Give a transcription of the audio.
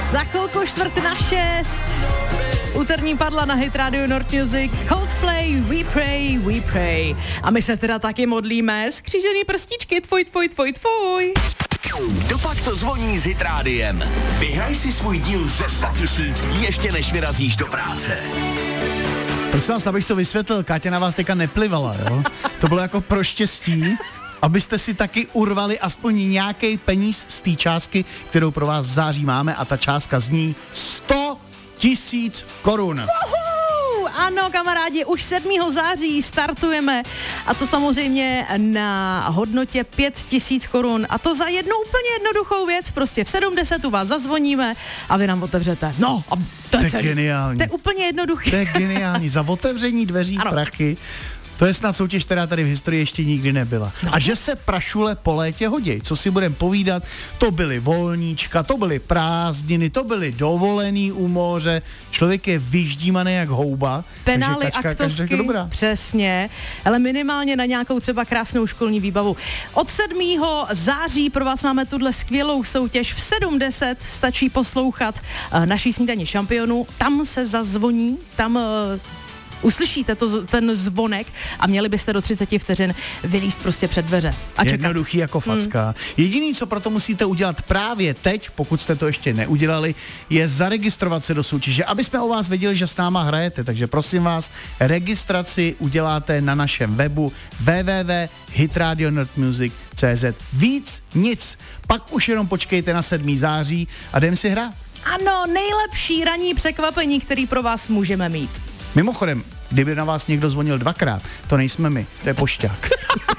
Za chvilku 5:45. Úterní padla na Hit Radio North Music. Coldplay, We Pray, We Pray. A my se teda taky modlíme. Skřížený prstíčky, tvoj. Kdopak to zvoní s Hit Rádiem. Vyhraj si svůj díl ze 100 000 ještě než vyrazíš do práce. Prosím vás, abych to vysvětlil, Káťa na vás teďka neplivala, jo? To bylo jako pro štěstí, abyste si taky urvali aspoň nějaký peníz z té částky, kterou pro vás v září máme, a ta částka zní 100 000 korun. Ano, kamarádi, už 7. září startujeme a to samozřejmě na hodnotě 5 000 korun. A to za jednu úplně jednoduchou věc, prostě v 7:10 vás zazvoníme a vy nám otevřete. No, a to je geniální. To je úplně jednoduchý. To je geniální, za otevření dveří ano. Prachy. To je snad soutěž, která tady v historii ještě nikdy nebyla. No. A že se prašule po létě hodí, co si budem povídat, to byly volníčka, to byly prázdniny, to byly dovolený u moře, člověk je vyždímaný jak houba. Penály, aktovky, přesně, ale minimálně na nějakou třeba krásnou školní výbavu. Od 7. září pro vás máme tuhle skvělou soutěž, v 7:10 stačí poslouchat naší snídaně šampionů, tam se zazvoní, tam uslyšíte ten zvonek a měli byste do 30 vteřin vylízt prostě před dveře a čekat. Jednoduchý jako facka. Jediný, co proto musíte udělat právě teď, pokud jste to ještě neudělali, je zaregistrovat se do soutěže, aby jsme o vás věděli, že s náma hrajete. Takže prosím vás, registraci uděláte na našem webu www.hitradionorthmusic.cz. Víc nic. Pak už jenom počkejte na 7. září a jdem si hrát. Ano, nejlepší ranní překvapení, který pro vás můžeme mít. Mimochodem, kdyby na vás někdo zvonil 2krát, to nejsme my, to je pošťák.